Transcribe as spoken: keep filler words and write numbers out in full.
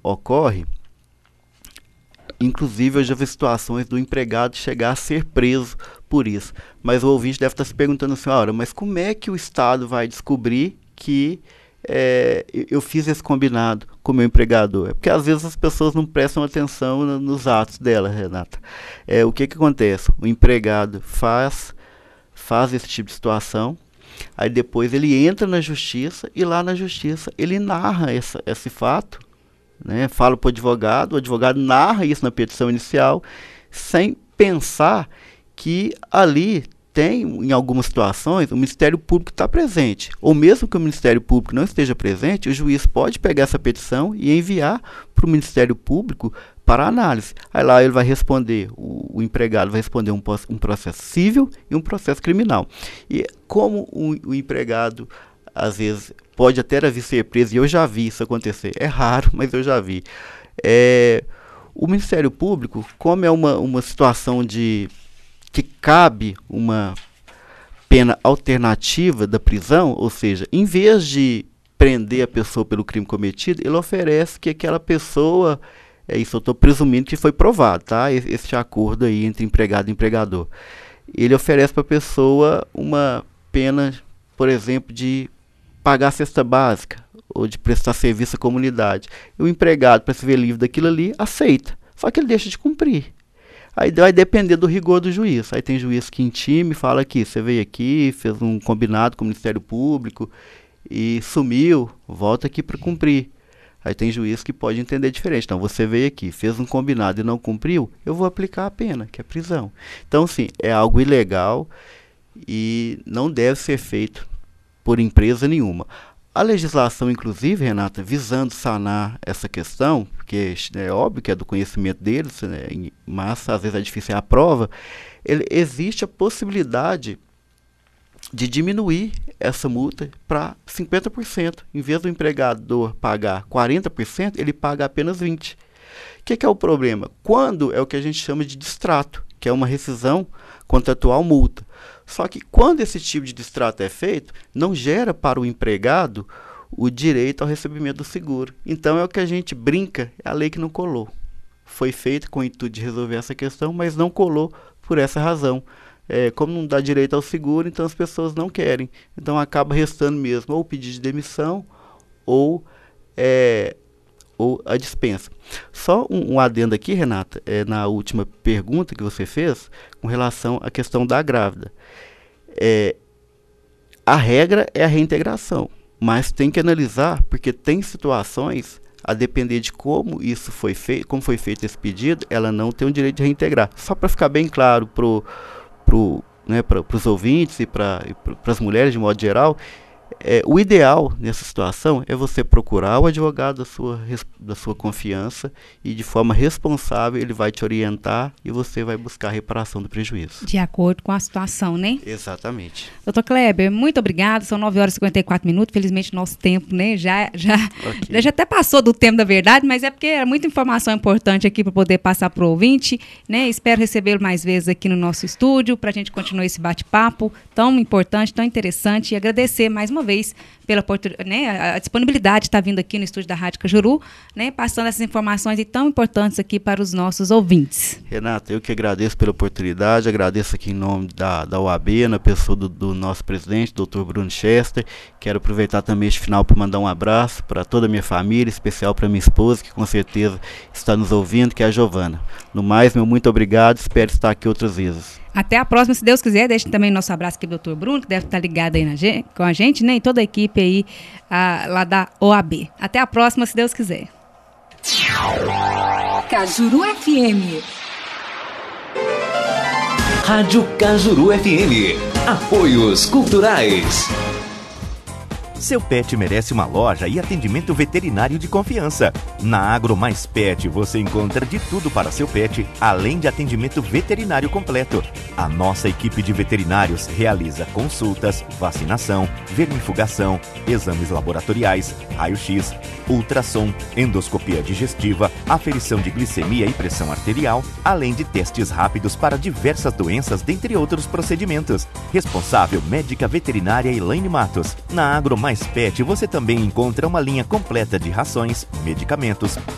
ocorre, inclusive eu já vi situações do empregado chegar a ser preso por isso. Mas o ouvinte deve estar se perguntando assim, ora, mas como é que o Estado vai descobrir que é, eu fiz esse combinado com o meu empregador? É porque às vezes as pessoas não prestam atenção no, nos atos dela, Renata. É, o que que acontece? O empregado faz, faz esse tipo de situação, aí depois ele entra na justiça e lá na justiça ele narra essa, esse fato, né? Fala para o advogado, o advogado narra isso na petição inicial, sem pensar que ali tem, em algumas situações, o Ministério Público está presente. Ou mesmo que o Ministério Público não esteja presente, o juiz pode pegar essa petição e enviar para o Ministério Público para análise. Aí lá ele vai responder, o, o empregado vai responder um, um processo civil e um processo criminal. E como o, o empregado, às vezes, pode até vir ser preso, e eu já vi isso acontecer, é raro, mas eu já vi. É, o Ministério Público, como é uma, uma situação de que cabe uma pena alternativa da prisão, ou seja, em vez de prender a pessoa pelo crime cometido, ele oferece que aquela pessoa, é isso eu estou presumindo que foi provado, tá? Esse, esse acordo aí entre empregado e empregador. Ele oferece para a pessoa uma pena, por exemplo, de pagar a cesta básica ou de prestar serviço à comunidade. E o empregado, para se ver livre daquilo ali, aceita, só que ele deixa de cumprir. Aí vai depender do rigor do juiz. Aí tem juiz que intime, fala que você veio aqui, fez um combinado com o Ministério Público e sumiu, volta aqui para cumprir. Aí tem juiz que pode entender diferente. Então, você veio aqui, fez um combinado e não cumpriu, eu vou aplicar a pena, que é prisão. Então, sim, é algo ilegal e não deve ser feito por empresa nenhuma. A legislação, inclusive, Renata, visando sanar essa questão, porque é óbvio que é do conhecimento deles, né, mas às vezes é difícil a prova, ele, existe a possibilidade de diminuir essa multa para cinquenta por cento. Em vez do empregador pagar quarenta por cento, ele paga apenas vinte por cento. O que, que é o problema? Quando é o que a gente chama de distrato, que é uma rescisão contratual multa. Só que quando esse tipo de distrato é feito, não gera para o empregado o direito ao recebimento do seguro. Então é o que a gente brinca, é a lei que não colou. Foi feita com o intuito de resolver essa questão, mas não colou por essa razão. É, como não dá direito ao seguro, então as pessoas não querem. Então acaba restando mesmo ou o pedido de demissão ou, é, ou a dispensa. Só um, um adendo aqui, Renata, é, na última pergunta que você fez, com relação à questão da grávida. É, a regra é a reintegração, mas tem que analisar, porque tem situações, a depender de como isso foi feito, como foi feito esse pedido, ela não tem o direito de reintegrar. Só para ficar bem claro pro, pro, né, para os ouvintes e para as mulheres de modo geral, é, o ideal nessa situação é você procurar o advogado da sua, da sua confiança e de forma responsável ele vai te orientar e você vai buscar a reparação do prejuízo. De acordo com a situação, né? Exatamente. Doutor Kleber, muito obrigado. São nove horas e cinquenta e quatro minutos. Felizmente, nosso tempo, né, já, já, okay. já até passou do tempo da verdade, mas é porque é muita informação importante aqui para poder passar para o ouvinte, né? Espero recebê-lo mais vezes aqui no nosso estúdio para a gente continuar esse bate-papo tão importante, tão interessante e agradecer mais uma vez pela né, a disponibilidade de estar vindo aqui no estúdio da Rádio Cajuru, né, passando essas informações e tão importantes aqui para os nossos ouvintes. Renata, eu que agradeço pela oportunidade, agradeço aqui em nome da, da O A B, na pessoa do, do nosso presidente, doutor Bruno Chester. Quero aproveitar também este final para mandar um abraço para toda a minha família, em especial para minha esposa, que com certeza está nos ouvindo, que é a Giovana. No mais, meu muito obrigado, espero estar aqui outras vezes. Até a próxima, se Deus quiser. Deixe também nosso abraço aqui do doutor Bruno, que deve estar ligado aí na gente, com a gente, né? E toda a equipe aí a, lá da O A B. Até a próxima, se Deus quiser. Cajuru F M. Rádio Cajuru F M. Apoios Culturais. Seu pet merece uma loja e atendimento veterinário de confiança. Na Agro Mais Pet você encontra de tudo para seu pet, além de atendimento veterinário completo. A nossa equipe de veterinários realiza consultas, vacinação, vermifugação, exames laboratoriais, raio-x, ultrassom, endoscopia digestiva, aferição de glicemia e pressão arterial, além de testes rápidos para diversas doenças, dentre outros procedimentos. Responsável médica veterinária Elaine Matos. Na Agro Mais Pet você também encontra uma linha completa de rações, medicamentos,